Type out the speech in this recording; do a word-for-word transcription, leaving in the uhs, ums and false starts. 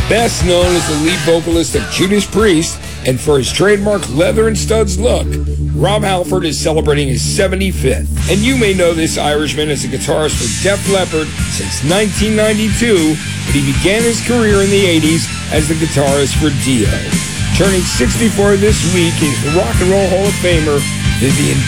Best known as the lead vocalist of Judas Priest and for his trademark leather and studs look, Rob Halford is celebrating his seventy-fifth. And you may know this Irishman as a guitarist for Def Leppard since nineteen ninety-two, but he began his career in the eighties as the guitarist for Dio. Turning sixty-four this week is Rock and Roll Hall of Famer Vivian